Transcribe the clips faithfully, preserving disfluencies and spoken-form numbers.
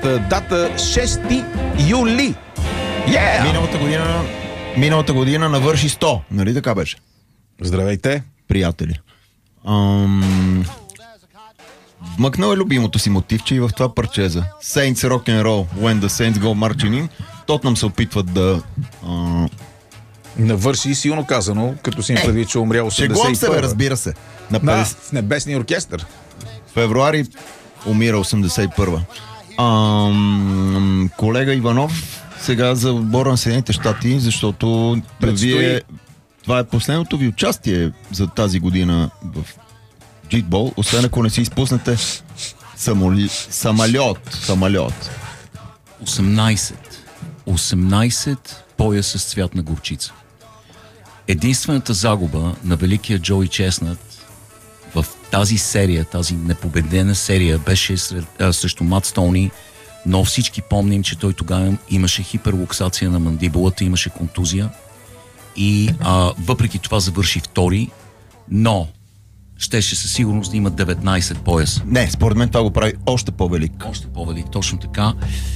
следващата дата шести юли. Yeah! Миналата година, миналата година навърши сто. Нали така беше? Здравейте, приятели. Ам... Вмъкнал е любимото си мотивче и в това парчеза. Saints Rock and Roll, When the Saints Go Marching In. Тотнам се опитват да... А... навърши силно казано, като си им предви, че умря осемдесет и първа. Шегувам се, бе, разбира се. На петдесет... да, в небесния оркестър. Февруари умира осемдесет и първа. Ам... Колега Иванов, сега за отбора на Съединените щати, защото вие... това е последното ви участие за тази година в джитбол, освен ако не си изпуснете самоли... самолет. Самолет. осемнайсет. осемнайсет пояса с цвят на горчица. Единствената загуба на великия Джои Чеснат в тази серия, тази непобедена серия, беше сред, а, срещу Мат Стоуни, но всички помним, че той тогава имаше хиперлуксация на мандибулата, имаше контузия и а, въпреки това завърши втори, но щеше със сигурност да има деветнайсет пояса. Не, според мен това го прави още по-велик. Още по-велик, точно така.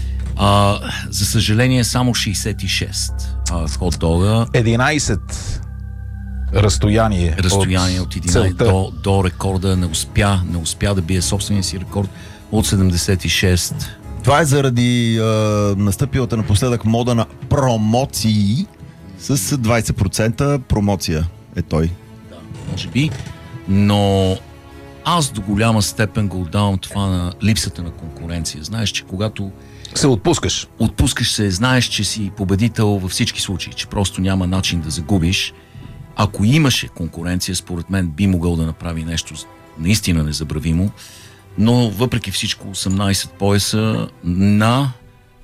А, за съжаление само шейсет и шест а, хот-дога. единайсет разстояние, разстояние от, от единайсет до, до рекорда не успя, не успя да бие собствения си рекорд от седемдесет и шест. Това е заради а, настъпилата напоследък мода на промоции с двайсет процента промоция е той. Да, може би, но аз до голяма степен го отдавам това на липсата на конкуренция. Знаеш, че когато се отпускаш. Отпускаш се, знаеш, че си победител във всички случаи, че просто няма начин да загубиш. Ако имаше конкуренция, според мен би могъл да направи нещо наистина незабравимо, но въпреки всичко осемнайсет пояса на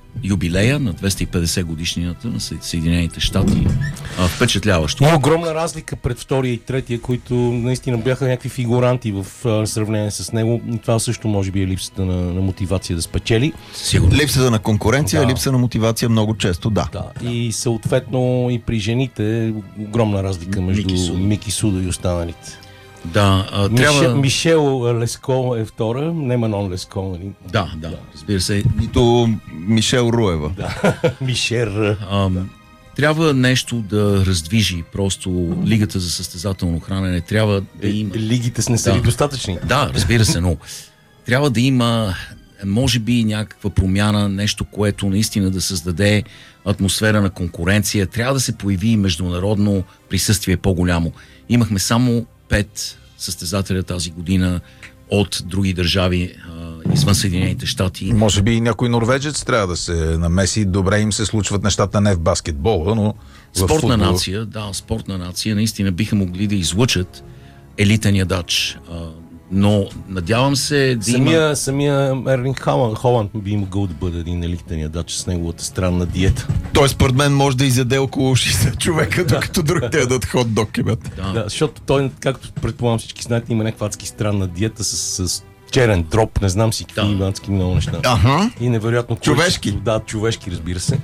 юбилея на двеста и петдесет годишнината на Съединените щати. А, впечатляващо. Има огромна разлика пред втория и третия, които наистина бяха някакви фигуранти в а, сравнение с него. Това също може би е липсата на, на мотивация да спечели. Сигурно. Липсата на конкуренция, да. Липса на мотивация много често, да. да. И съответно и при жените огромна разлика между Мики Судо, Мики Судо и останалите. Да, а, Мишел, трябва... Мишел Леско е втора, не Манон Леско. Нали? Да, да, разбира се. Нито Мишел Руева. Да. Мишер. А, трябва нещо да раздвижи просто Лигата за състезателно хранене. Трябва да има... Лигите с не са ли да. достатъчни? Да, разбира се, но трябва да има може би някаква промяна, нещо, което наистина да създаде атмосфера на конкуренция. Трябва да се появи международно присъствие по-голямо. Имахме само пет състезателя тази година от други държави а, извън Съединените щати. Може би и някой норвежец трябва да се намеси. Добре им се случват нещата не в баскетбола, но в спортна футбола. нация, да, спортна нация, наистина биха могли да излъчат елитен ядач. А, но надявам се да самия, има... Самия Ерлинг Холанд, Холанд би могъл да бъде един елитен ядач с неговата странна диета. Той според мен може да изяде около шейсет човека, докато другите ядат хот-дог. Да. да, защото той, както предполагам всички знаете, има някаква адски странна диета с, с черен дроп, не знам си какви да. адски много неща. Ага. И невероятно човешки. Да, човешки, разбира се.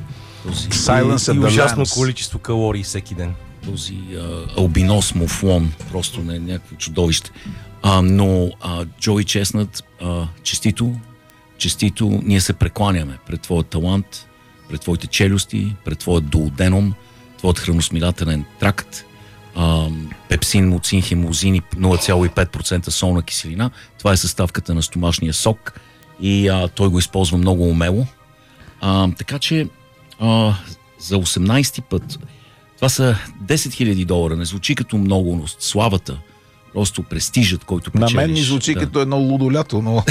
Silence и, и ужасно количество калории всеки ден. Този а, албинос муфлон, просто не някакво чудовище. А, но а, Джои Чеснат, а, честито, честито, ние се прекланяме пред твоят талант, пред твоите челюсти, пред твоят дуоденом, твоят храносмилателен тракт, а, пепсин, муцин, хемозин и нула цяло и пет процента солна киселина. Това е съставката на стомашния сок и а, той го използва много умело. А, така че а, за осемнайсети път това са десет хиляди долара. Не звучи като много, но славата, просто престижът, който печелиш. На мен ми звучи да. като едно лудо лято, но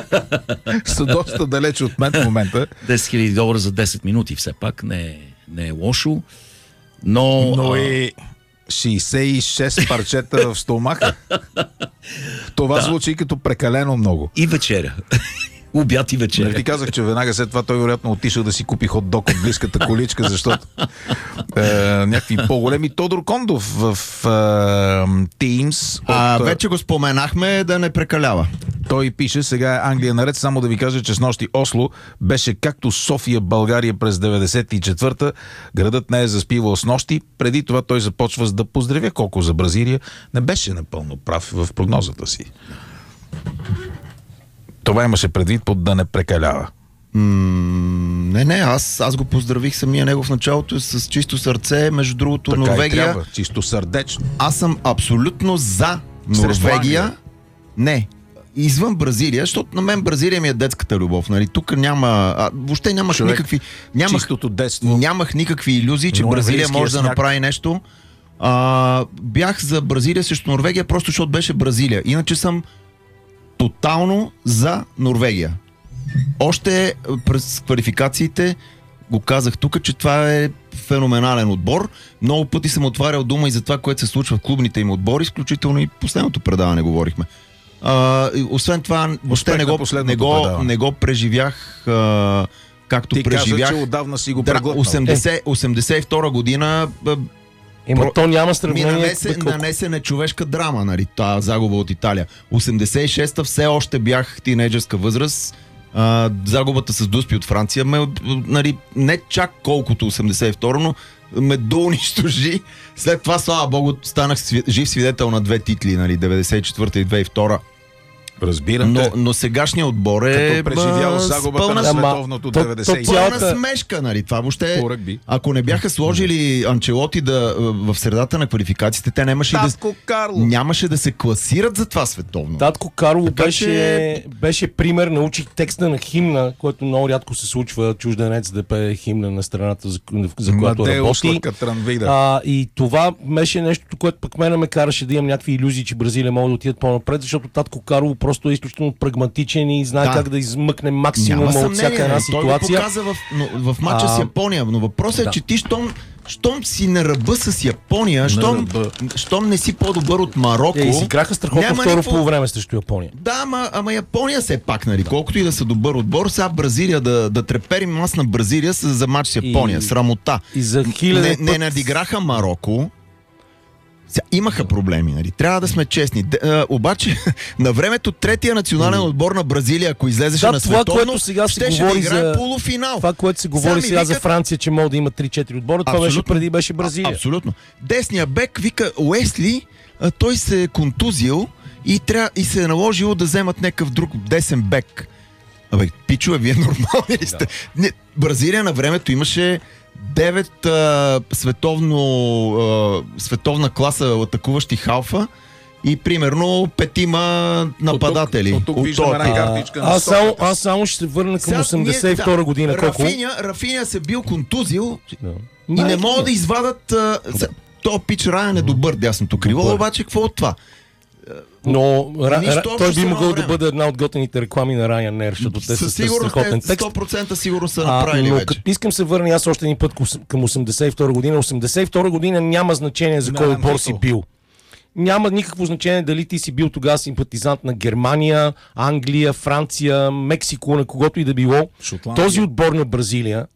са доста далече от мен в момента. десет хиляди долара за десет минути все пак не е, не е лошо, но... Но а... и шейсет и шест парчета в стомаха. Това да. звучи като прекалено много. И вечеря. Обяд и вечеря. Не ти казах, че веднага след това той вероятно отишъл да си купи хот-дог от близката количка, защото е, някакви по-големи. Тодор Кондов в е, Teams. От, а, вече го споменахме, да не прекалява. Той пише, сега е Англия наред, само да ви кажа, че с нощи Осло беше както София, България през деветдесет и четвърта. Градът не е заспивал с нощи. Преди това той започва с да поздравя Коко за Бразилия. Не беше напълно прав в прогнозата си. Това имаше предвид под да не прекалява. М- не, не, аз, аз го поздравих самия него в началото с чисто сърце, между другото Така Норвегия. и трябва, чисто сърдечно. Аз съм абсолютно за Норвегия. Не, извън Бразилия, защото на мен Бразилия ми е детската любов. Нали? Тук няма, а, въобще нямах Човек, никакви... Нямах, чистото детство. нямах никакви илюзии, че Бразилия може да сняг. направи нещо. А, бях за Бразилия срещу Норвегия, просто защото беше Бразилия. Иначе съм тотално за Норвегия. Още през квалификациите го казах тук, че това е феноменален отбор. Много пъти съм отварял дума и за това, което се случва в клубните им отбори, изключително и последното предаване говорихме. А, освен това, въобще не го, не, го, не го преживях а, както Ти преживях. каза, че отдавна си го да, преглътнал. осемдесет, осемдесет и втора година Ема Про... то няма ми сравнение. нанесе, колко- нанесе нечовешка драма, нали, тази загуба от Италия. осемдесет и шеста все още бях тинейджърска възраст. А, загубата с Дуспи от Франция ме, нали, не чак колкото осемдесет и втора, но ме доунищожи. След това, слава богу, станах сви... жив свидетел на две титли, нали, деветдесет и четвърта и две хиляди и втора. Разбирам Но, те. но сегашният отбор е Като преживял а, с загубата пълна, на Ама, световното то- деветдесет и то пълна цялата- смешка, нали? Това въобще... По ръгби. Ако не бяха сложили Анчелоти да, в средата на квалификациите, те нямаше, да, Татко Карло. нямаше да се класират за това световно. Татко Карло Така беше, че- беше пример, научих текста на химна, който много рядко се случва чужденец да пее химна на страната, за, за която Мадеус работи. Лакатранвида. А, и това беше нещо, което пък мене ме караше да имам някакви илюзии, че Бразилия могат да отидат по-напред, защото Татко Карло просто е изключително прагматичен и знае Да. как да измъкне максимума от всяка една той ситуация. го показа в, но, в матча А, с Япония, но въпросът да. е, че ти щом, щом си на ръба с Япония, щом, ръба. щом не си по-добър от Марокко... Е, изиграха страхотно няма второ никакво- полувреме срещу Япония. Да, ама, ама Япония все пак, нали, колкото и да са добър отбор, сега Бразилия да, да треперим аз на Бразилия с, за матч с Япония. И- Срамота. И за хиляди Не, път... не надиграха Марокко. Сега, имаха проблеми, нали? Трябва да сме честни. Д, а, обаче, на времето третия национален отбор на Бразилия, ако излезеше Да, на това, световно, което сега се щеше говори да играе за- полуфинал. Това, което се говори ми сега за викат- Франция, че могат да има три-четири отбора, това беше Абсолютно. преди беше Бразилия. А, абсолютно. Десния бек вика Уесли, а, той се е контузил и, тря... и се е наложило да вземат някакъв друг десен бек. Абе, пичове, вие нормални ли сте? Не, Бразилия на времето имаше девет а, световно, а, световна класа атакуващи халфа и примерно петима нападатели. От тук, от тук От виждам този една тип. картичка на Аз само, стоката. аз само ще се върна към Сега осемдесет и втора ние- да, година. Колко? Рафиня, Рафиня се бил контузил Да. и не Майка могат ми. да извадат... А, да. То пич Райан е добър дясното крило, Добър. обаче какво от това? Но ра, Нищо ра, общо той с би това могъл да време. бъде една от готените реклами на Ryanair, защото те са Със с сигурност страхотен те текст. сто процента сигурно са А, направили но вече. като искам се върна аз още един път към осемдесет и втора година. осемдесет и втора година няма значение за кой Не, отбор не, си не. бил. Няма никакво значение дали ти си бил тогава симпатизант на Германия, Англия, Франция, Мексико, на когото и да било. Шотландия. Този отбор на Бразилия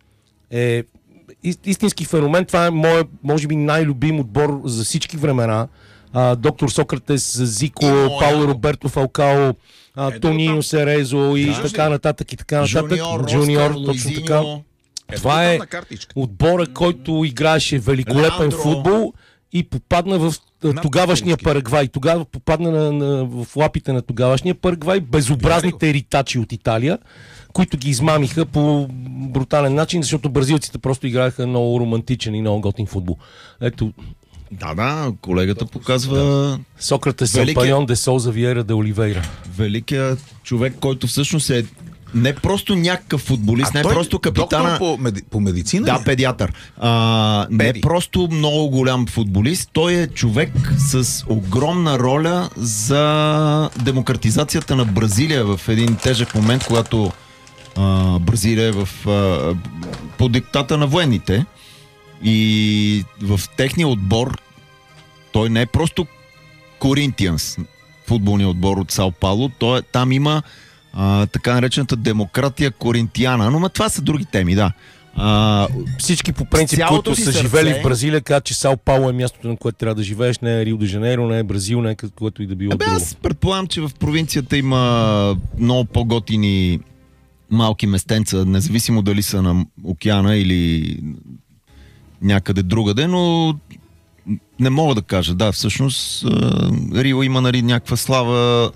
е ис- истински феномен. Това е моят, може би, най-любим отбор за всички времена. А, доктор Сократес, Зико, И моя. Пауло Роберто Фалкао, а, Ето Тонино там. Серезо и Виждаш ли? така нататък и така нататък. Джуниор, Джуниор, Оскар, точно Луизиньо. така. Ето Това там е на картичка. отбора, който играеше великолепен Леандро. футбол и попадна в а, Над тогавашния Пелски. Парагвай. Тогава попадна на, на, в лапите на тогавашния Парагвай, безобразните ритачи от Италия, които ги измамиха по брутален начин, защото бразилците просто играеха много романтичен и много готин футбол. Ето, Да, да, колегата показва Сократес, Велики- Сампайон, де Солза, Виера, де Оливейра. великият човек, който всъщност е не просто някакъв футболист, не той просто капитана... Доктор по, меди... по медицина Да, ли? педиатър. А, не Педи. просто много голям футболист, той е човек с огромна роля за демократизацията на Бразилия в един тежък момент, когато а, Бразилия е в, а, по диктата на военните. И в техния отбор той не е просто Коринтианс, футболния отбор от Сао Пауло, той, там има а, така наречената демократия коринтияна, но ма, това са други теми, да. А, Всички по принцип, Цялото които си са сърце- живели в Бразилия, казват, че Сао Пауло е мястото, на което трябва да живееш, не е Рио де Жанейро, не е Бразил, не е което и да било Абе, друго. аз предполагам, че в провинцията има много по-готини малки местенца, независимо дали са на океана или някъде другаде, но не мога да кажа. Да, всъщност а, Рио има, нали, някаква слава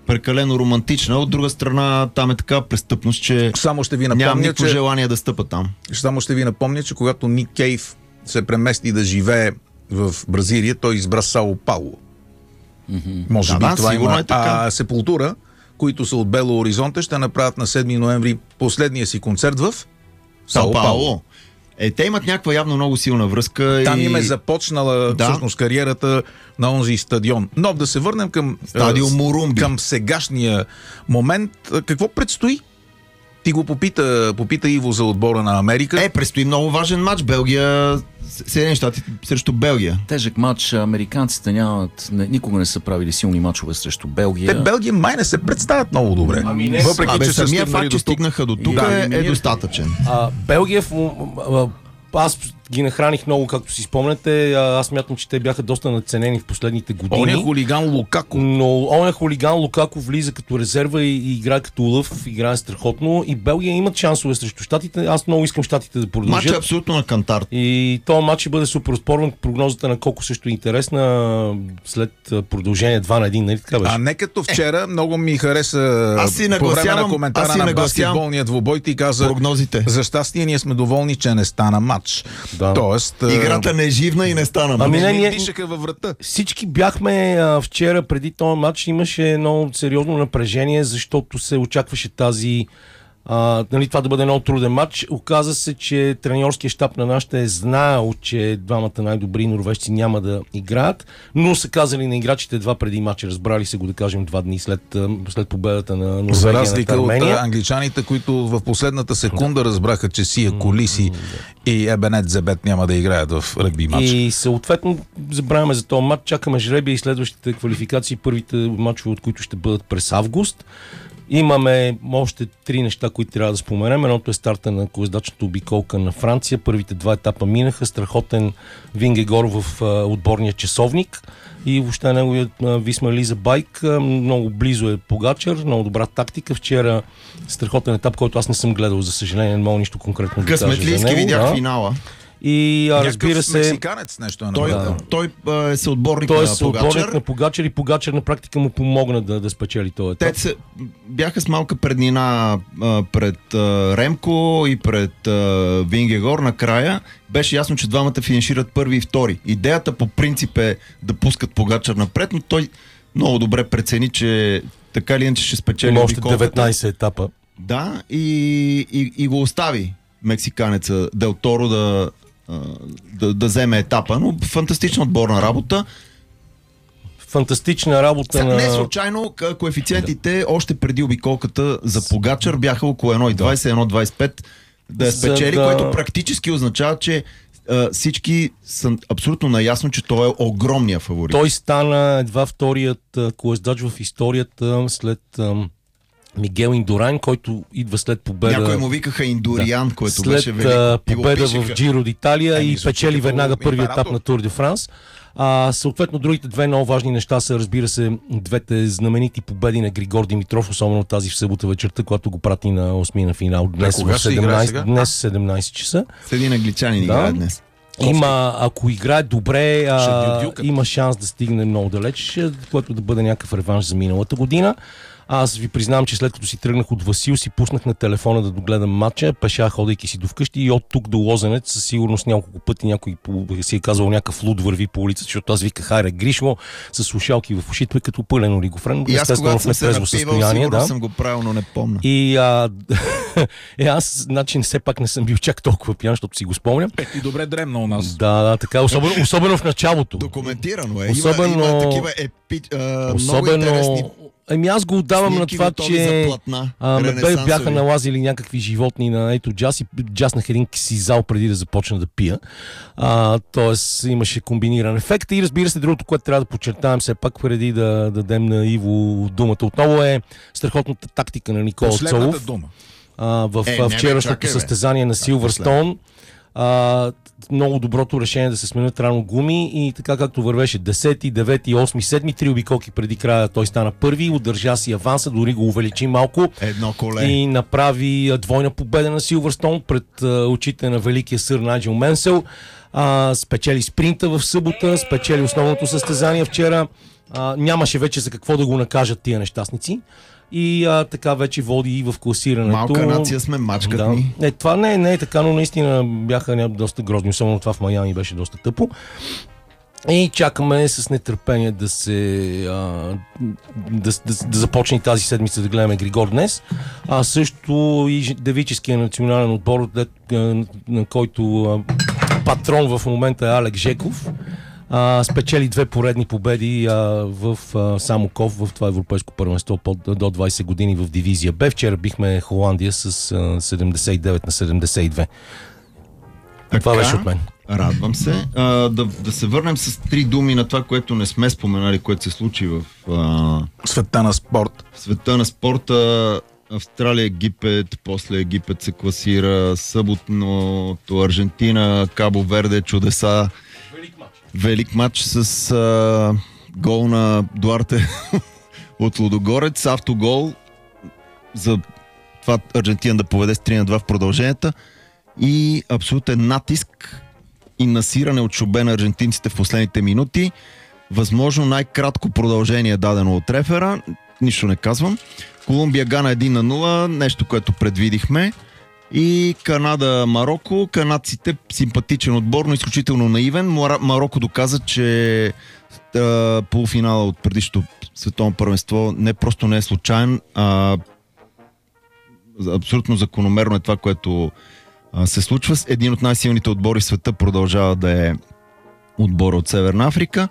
прекалено романтична. От друга страна, там е така престъпност, че Само ще ви нямам напомня, никакво че... желание да стъпа там. Само ще ви напомня, че когато Ник Кейв се премести да живее в Бразилия, той избра Сао Пауло. Mm-hmm. Може да, би да, това има. Е така. А Сепултура, които са от Бело Оризонте, ще направят на седми ноември последния си концерт в Сао Пауло. Е, те имат някаква явно много силна връзка. Там и... им е започнала да. всъщност кариерата на онзи стадион. Но да се върнем към, Стадион Мурумби. към сегашния момент. Какво предстои? Ти го попита, попита Иво за отбора на Америка. Е, предстои много важен матч. Белгия, Съединени щати срещу Белгия. Тежък матч. Американците нямат, не, никога не са правили силни матчове срещу Белгия. Те Белгия май не се представят много добре. Ами не, въпреки Абе, че са самия стигнали факт, че до тук. стигнаха до тук Да, е, е ние- достатъчен. А, Белгия, в, а, аз ги нахраних много, както си спомняте. А, аз мятам, че те бяха доста надценени в последните години. Он е хулиган Лукако. Но он е хулиган, Лукако влиза като резерва и, и играе като лъв, играе страхотно. И Белгия имат шансове срещу щатите. Аз много искам щатите да продължат. Матч е абсолютно на кантар. И този матч ще бъде супер спорен. Прогнозата на Коко също е интересна. След а, продължение два на един, нали така беше? А не като вчера, много ми хареса Аз си по време на нагласявам- коментара аз си на нагласявам баскетболния двубой. Ти каза, прогнозите. за щастие ние сме доволни, че не стана матч. Да. Тоест, а, Играта не е живна и не стана. Ами не не, ни ние- дишаха във врата. Всички бяхме а, вчера, преди този матч, имаше едно сериозно напрежение, защото се очакваше тази а, нали, това да бъде много труден матч. Оказа се, че треньорския щаб на нашата е знаел, че двамата най-добри норвежци няма да играят, но са казали на играчите два преди матча. Разбрали се го, да кажем, два дни след, а, след победата на Норвегия За над разлика от Армения. а, англичаните, които в последната секунда разбраха, че Сия Колиси и Ебенет Зебет няма да играят в ръгби матч. И съответно забравяме за този матч, чакаме жребия и следващите квалификации, първите матчове, от които ще бъдат през август. Имаме още три неща, които трябва да споменем. Едното е старта на колездачната обиколка на Франция. Първите два етапа минаха. Страхотен Вингегор в а, отборния часовник и въобще неговият а, Висма Лиза байк. А, много близо е Погачар, много добра тактика. Вчера страхотен етап, който аз не съм гледал, за съжаление, не мога нищо конкретно да кажа за Късметлийски него. видях да. финала. И а, разбира Някакъв се... мексиканец нещо е Той, направил. той а, е съотборник Той е на съотборник Погачар. на Погачар и Погачар на практика му помогна да, да спечели този етап. Те се, бяха с малка преднина а, пред а, Ремко и пред а, Вингегор накрая. Беше ясно, че двамата финишират първи и втори. Идеята по принцип е да пускат Погачар напред, но той много добре прецени, че така или иначе ще спечели Има още обиколката. деветнайсет етапа. Да, и, и, и го остави мексиканеца Дел Торо да, а, да, да вземе етапа, но фантастична отборна работа. Фантастична работа Сега, на... не случайно к- коефициентите да. още преди обиколката за Погачар бяха около едно цяло и двайсет - едно цяло двайсет и пет да я За спечели, да- което практически означава, че а, всички са абсолютно наясно, че той е огромния фаворит. Той стана едва вторият а, колездач в историята след а, Мигел Индурайн, който идва след победа. Някои му викаха Индуриан, да. което след беше велико. а, И го победа пишеха. в Джиро d'Италия Ами, и звучи печели като веднага първи император. етап на Тур де Франс. А, съответно, другите две много важни неща са, разбира се, двете знаменити победи на Григор Димитров, особено тази в събота вечерта, когато го прати на осми на финал. Днес, кога в ще играе седемнайсет, сега? днес седемнайсет часа. С един англичанин Да. играе днес. Има, ако играе добре, а, Ще дюдюкат. има шанс да стигне много далеч, което да бъде някакъв реванш за миналата година. Аз ви признавам, че след като си тръгнах от Васил, си пуснах на телефона да догледам матча, пеша, ходейки си до вкъщи и от тук до Лозенец със сигурност няколко пъти някой по- си е казал някакъв луд върви по улицата, защото аз виках, хайде, Гришо, с слушалки в ушите, като пълен олигофрен, И аз, естествено когато в съм се нетрезво напивал, състояние. сигурно Да. съм го правил, но не помня. И а, е, аз, значи, все пак не съм бил чак толкова пиян, защото си го спомням. И добре дремна у нас. Да, да, така, особено, особено в началото. Документирано е. Особено- Има, има такива епи, а, много Особено... интересни Ами аз го отдавам на снимки, това, готови за че платна, а, ме бе- ренесансови. бяха налазили някакви животни на ето джаз и джаснах един ксизал преди да започна да пия. А, тоест имаше комбиниран ефект. И разбира се, другото, което трябва да подчертаем все пак преди да дадем на Иво думата отново е страхотната тактика на Никола Последната Цолов. дума. А, в Е, е, не, бе, вчерашното чакай, бе. състезание на Силвърстоун. А, много доброто решение да се сменят рано гуми и така както вървеше десети, девети, осми, седми, три обиколки преди края той стана първи, удържа си аванса, дори го увеличи малко Едно коле. и направи а, двойна победа на Силвърстоун пред а, очите на великия сър Найджел Менсел. А, спечели спринта в събота, спечели основното състезание вчера. А, нямаше вече за какво да го накажат тия нещастници. И а, така вече води и в класирането. Малка нация сме, мачкат да. ни. Не, това не, не е така, но наистина бяха доста грозни. Особено това в Майами беше доста тъпо. И чакаме с нетърпение да се а, да, да, да започне тази седмица да гледаме Григор днес. А също и девическия национален отбор, на който а, патрон в момента е Алек Жеков. А, спечели две поредни победи а, в а, Самоков в това европейско първенство под, до двайсет години в дивизия Б. Вчера бихме Холандия с а, седемдесет и девет на седемдесет и две. Така, това беше от мен. Радвам се. А, да, да се върнем с три думи на това, което не сме споменали, което се случи в а... света на спорт. В света на спорта. Австралия, Египет, после Египет се класира, съботното Аржентина, Кабо Верде, чудеса. Велик матч. Велик матч с а, гол на Дуарте от Лудогорец, автогол за това Аржентина да поведе с три на два в продълженията и абсолютен натиск и насиране от шубе на аржентинците в последните минути. Възможно най-кратко продължение дадено от рефера, нищо не казвам. Колумбия Гана един на нула, нещо, което предвидихме. И Канада-Марокко. Канадците симпатичен отбор, но изключително наивен. Марокко доказа, че а, полуфинала от предишното световно първенство не просто не е случайен, а абсолютно закономерно е това, което а, се случва. Един от най-силните отбори в света продължава да е отбора от Северна Африка.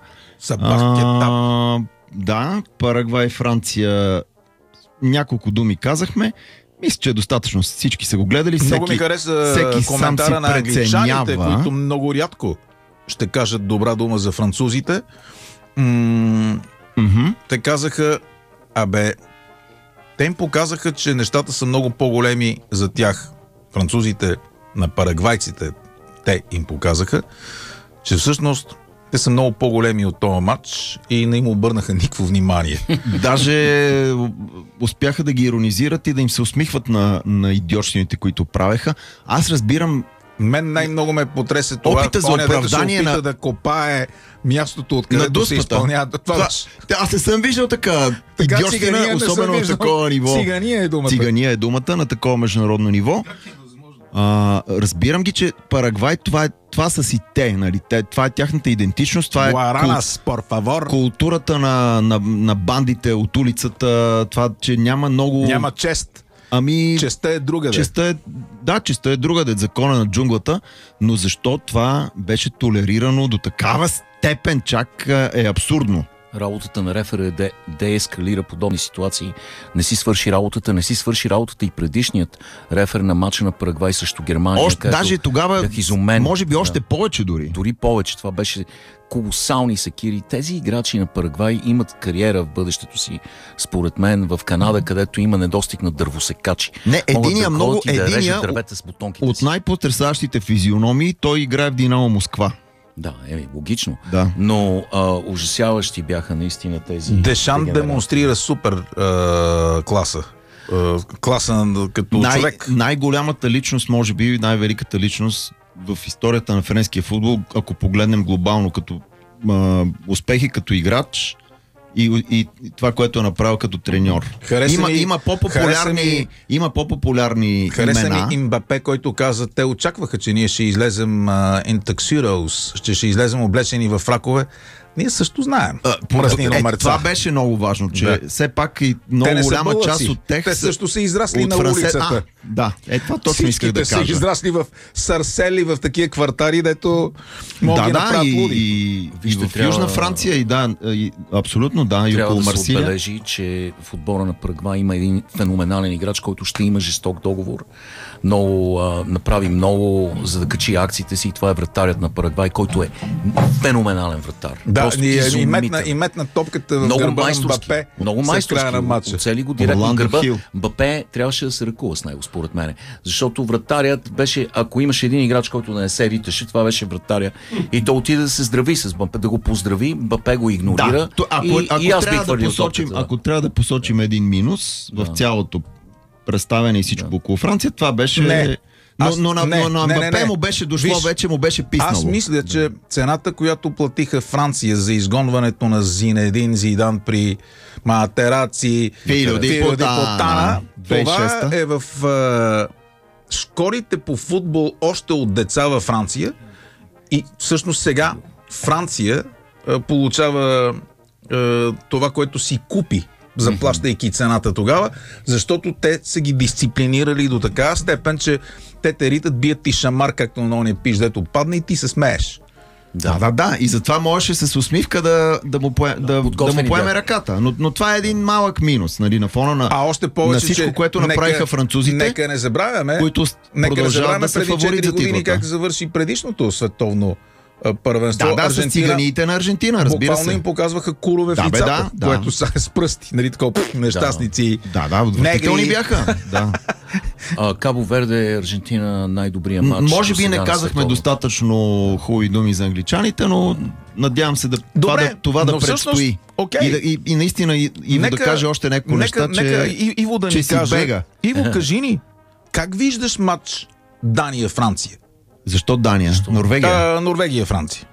А, да, Парагвай, Франция. Няколко думи казахме. Мисля, че е достатъчно. Всички са го гледали. Много всеки, ми хареса всеки коментара на англичаните, които много рядко ще кажат добра дума за французите. М- mm-hmm. Те казаха, абе, те им показаха, че нещата са много по-големи за тях. Французите на парагвайците, те им показаха, че всъщност те са много по-големи от този матч и не им обърнаха никакво внимание. Даже успяха да ги иронизират и да им се усмихват на, на идиотщините, които правеха. Аз разбирам... Мен най-много ме потресе това, опита за оправдание да се опита на... да копае мястото, откъдето се изпълнява. Това, това... Аз не съм виждал така, така идиотщина, особено на такова ниво. Цигания е думата. Цигания е думата на такова международно ниво. А, разбирам ги, че Парагвай, това, е, това са си те, нали? те, това е тяхната идентичност, това е Гуаранас, por favor. Културата на, на, на бандите от улицата, това, че няма много... Няма чест. Ами... Честта е другаде. Честта е, да, честта е другаде, закона на джунглата, но защо това беше толерирано до такава степен, чак е абсурдно. Работата на рефера е да деескалира подобни ситуации. Не си свърши работата, не си свърши работата и предишният рефер на матча на Парагвай срещу Германия. Още, даже тогава, изумен, може би още да. повече дори. Дори повече. Това беше колосални секири. Тези играчи на Парагвай имат кариера в бъдещето си, според мен, в Канада, където има недостиг на дървосекачи. Не, единия да много, единия да с бутонките от си. най-потресащите физиономии, той играе в Динамо Москва. Да, е логично. Да. Но а, ужасяващи бяха наистина тези... Дешан демонстрира супер а, класа. А, класа като най- човек. Най-голямата личност, може би най-великата личност в историята на френския футбол, ако погледнем глобално като а, успехи като играч и, и, и това, което е направил като треньор. Има, ми, има по-популярни, ми, има по-популярни хареса имена. Ми Мбапе, който каза, те очакваха, че ние ще излезем uh, in tuxedos, ще, ще излезем облечени в фракове. Ние също знаем. Мръсни е, е, това беше много важно, че да. Все пак и много голяма част от тях те също са израсли на франсе... улицата. А, да, е това точно исках да кажа. Те са израсли в Сарсели, в такива квартали, дето могат да, да направят и, луди. И, и в трябва... Южна Франция, и да, и, абсолютно да, и около Марсилия. Трябва да се отбележи, че в отбора на Парагвай има един феноменален играч, който ще има жесток договор. Много, а, направи много, за да качи акциите си. И това е вратарят на Парагвай, който е феноменален вратар. Да, и, и, метна, и метна топката в гърба на Мбапе. Много майсторски. Оцели го директно в гърба. Мбапе трябваше да се ръкува с него, според мен. Защото вратарят беше, ако имаше един играч, който да не се риташе, това беше вратаря. И то отиде да се здрави с Мбапе, да го поздрави. Мбапе го игнорира. Да, то, ако, и, ако, и аз трябва да посочим, топката, ако трябва да посочим един минус да. в цялото представяне и всичко да. около Франция, това беше... Не. Но, но, на, не, но на не, Мбапе не, не. му беше дошло, Виж, вече му беше писнало. Аз мисля, че цената, която платиха Франция за изгонването на Зинедин Зидан при Матераци, Филио ди Филио ди Потана, Потана, две хиляди и това шеста. е в е, школите по футбол още от деца във Франция и всъщност сега Франция е, получава е, това, което си купи, заплащайки цената тогава, защото те са ги дисциплинирали до такава степен, че те те ритат, бият ти шамар, както на ония пиш, дето падне и ти се смееш. Да, да, да. И затова можеше с усмивка да, да, му, пое, да, да му поеме бяха. ръката. Но, но това е един малък минус, нали, на фона на, А още повече, на всичко, че което направиха нека, французите, нека не забравяме, които нека не продължават забравяме да са преди фаворит четири за години титлата. как завърши предишното световно а, първенство. Да, да, Аржентина, с циганиите на Аржентина, разбира буквално се. им показваха курове Да, в бе, лицата, да, да. което са с пръсти, нали, такова, пф, нещастници. Да, да, отвратителни негри. бяха. Да. А, Кабо Верде, Аржентина, най-добрия матч. Може би досега не на казахме световно. достатъчно хубави думи за англичаните, но надявам се да това Добре, да, това да но всъщност, предстои. окей. И, да, и, и наистина и- Иво Нека- да каже още някакво нека, неща, нека, че, И- Иво да че ни си каже. бега. Иво, кажи ни, как виждаш матч Дания-Франция? Защо Дания? Норвегия? А, Норвегия-Франция.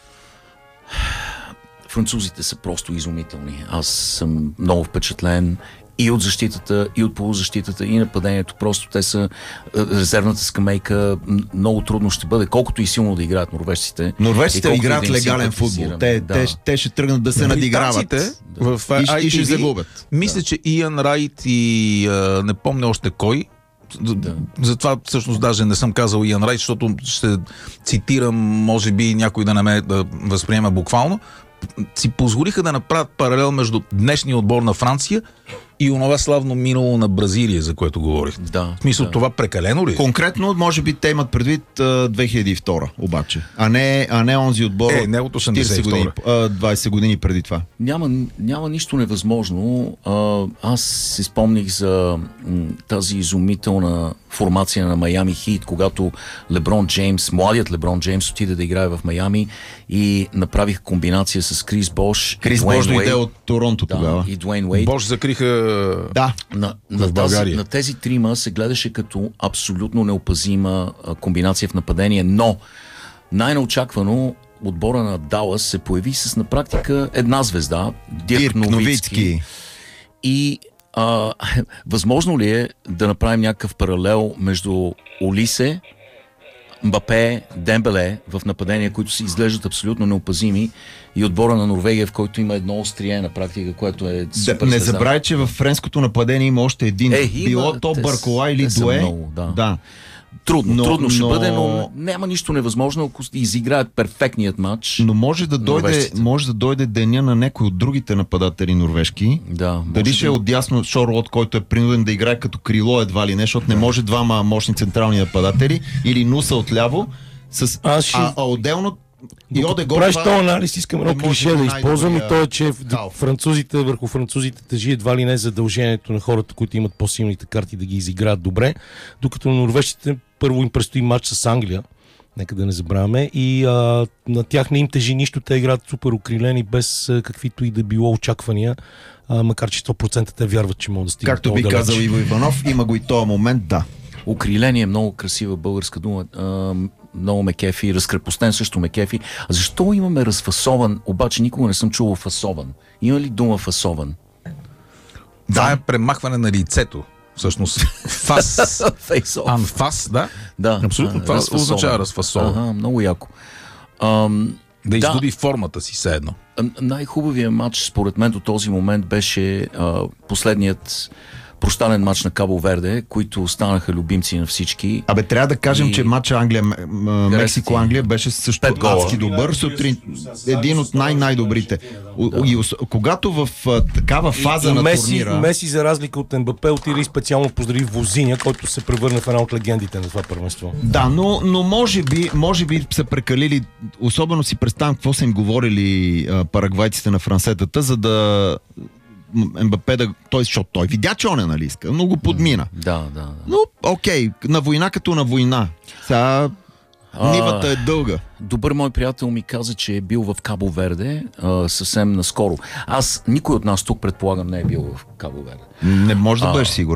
Французите са просто изумителни. Аз съм много впечатлен и от защитата, и от полузащитата, и нападението. Просто те са е, резервната скамейка. М, Много трудно ще бъде, колкото и силно да играят норвежците. Норвежците и колкото играят и да им легален футбол. симпатизирам. Те, Да. те, те ще тръгнат да се надиграват. Британците в И ще- ай и ти ще ви, загубят. мисля, че Иан Райт и а, не помня още кой. Да. Затова всъщност даже не съм казал Иан Райт, защото ще цитирам, може би някой да не ме да възприема буквално. Си позволиха да направят паралел между днешния отбор на Франция и онова славно минало на Бразилия, за което говорих. Да, В смисъл, да. това прекалено ли? Конкретно, може би те имат предвид а, две хиляди и втора, обаче. А не, а не онзи отбор Е, не от осемдесет и втора. четиридесет години, а, двайсет години преди това. Няма, няма нищо невъзможно. А, аз си спомних за м, тази изумителна формация на Майами Хит, когато Леброн Джеймс, младият Леброн Джеймс отиде да играе в Майами и направих комбинация с Крис Бош. и Крис Дуейн Бош дойде Уейд. от Торонто Да, тогава. и Дуейн Уейд. Бош закриха Да. На, в на, тази, България. на тези трима се гледаше като абсолютно неопазима а, комбинация в нападение, но най-неочаквано отбора на Далас се появи с на практика една звезда, Дирк, Дирк Новицки. Новицки. И а, възможно ли е да направим някакъв паралел между Олисе, Мбапе, Дембеле в нападения, които се изглеждат абсолютно неопазими, и отбора на Норвегия, в който има едно острие на практика, което е Да, супер не звезда. забравяй, че в френското нападение има още един. Е, има, Било то те с- Баркола или те са Дуе. много, да. да. Трудно, Но- трудно ще но- бъде, но няма нищо невъзможно, ако изиграят перфектният матч. Но може да, дойде, Норвежците. може да дойде деня на някой от другите нападатели норвежки. Да, Дали може ще е да- отдясно Шорлот, който е принуден да играе като крило едва ли не, защото не може двама мощни централни нападатели, или Нуса отляво, с... Аз ще- а, а отделно и Докато Одегор. правиш това- този анализ, искам едно е, може клише би да най-добрия използвам, и то е, че кал. французите, върху французите тежи едва ли не задължението на хората, които имат по-силните карти, да ги изиграят добре, докато на норвежците първо им предстои матч с Англия, нека да не забравяме, и а, на тях не им тежи нищо, те играят супер укрилени, без а, каквито и да било очаквания, а, макар че сто процента те вярват, че могат да стигнат. Както много би далеч. казал Иво Иванов, има го и този момент, да. Укриление е много красива българска дума. А, много ме кефи. Разкрепостен също ме кефи. А защо имаме разфасован? Обаче никога не съм чувал фасован. Има ли дума фасован? Това е премахване на лицето. Всъщност, фас, Фейсов. анфас, да? Да. Абсолютно, а, това разфасован. означава разфасован. Ага, много яко. Ам, Да изгуби формата си все едно. А, Най-хубавият матч, според мен, до този момент беше а, последният прощален матч на Кабо Верде, които станаха любимци на всички. Абе, трябва да кажем, И- че матча Англия, м- м- Мексико-Англия беше също Пет гола. адски добър. Сутрин един от най-най-добрите. Да. И, ос- когато в а, такава фаза и на Меси, турнира... Меси, за разлика от Мбапе, отиде и специално поздрави Возиня, който се превърна в една от легендите на това първенство. Да, но, но може, би, може би са прекалили, особено си представям какво са им говорили а, парагвайците на франсетата, за да м- Мбапе да... Той, защото той видя, че он е, нали иска, но го подмина. Да, да, да. Но, окей, на война като на война. Сега А, нивата е дълга. Добър мой приятел ми каза, че е бил в Кабо Верде а, съвсем наскоро. Аз, никой от нас тук, предполагам, не е бил в Кабо Верде. Не може да бъдеш сигурен.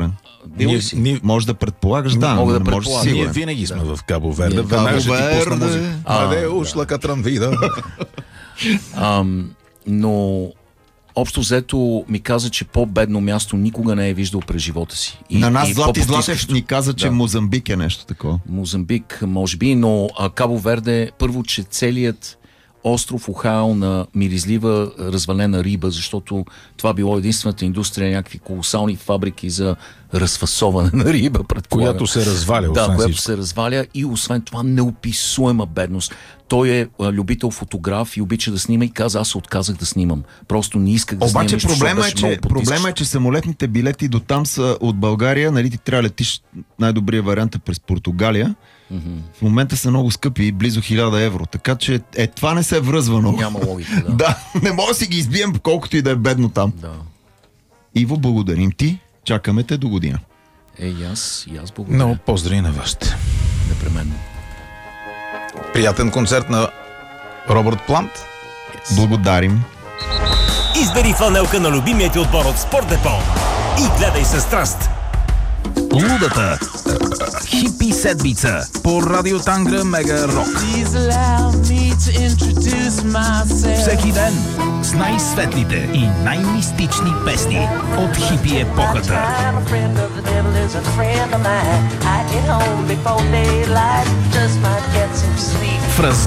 Бил ли си? Ние, Може да предполагаш, да, Мога но да не можеш предполагам. да ние си винаги сме Да. в Кабо Верде. Ние- Веднага ще ти Кабо пусна Верде. музика. А, Аде, ушла катранвида. Ам, но общо взето ми каза, че по-бедно място никога не е виждал през живота си. И, На нас и Злати по-потискащо. Златев ни каза, че Да. Мозамбик е нещо такова. Мозамбик, може би, но а, Кабо Верде, първо, че целият остров Охао на миризлива развалена риба, защото това било единствената индустрия, някакви колосални фабрики за разфасоване на риба, предполагам. Която се разваля, Да, освен която всичко. се разваля и освен това неописуема бедност. Той е а, любител фотограф и обича да снима и каза, аз се отказах да снимам. Просто не исках да Обаче снимам. нищо, проблема е, защото беше че, много проблема е, потискащо. че самолетните билети до там са от България, нали ти трябва да летиш, най-добрият вариант е през Португалия. Мгм. В момента са много скъпи, близо хиляда евро, така че е, това не се връзва много. Няма логика, да. Да, не мога да си ги избием, колкото и да е бедно там. да. Иво, благодарим ти, чакаме те до година. Е, и аз, и аз благодаря. Много поздрави на вас. Непременно. Приятен концерт на Робърт Плант. Благодарим. Избери фланелка на любимия ти отбор от Спорт Депо и гледай със страст. Лудата хипи седмица По Радио Тангра Мега Рок. Please allow me to introduce myself. всеки ден с най-светлите и най-мистични песни от хипи епохата. I'm a friend of the devil is a friend of mine. I get home before daylight, just might get some sleep. В раз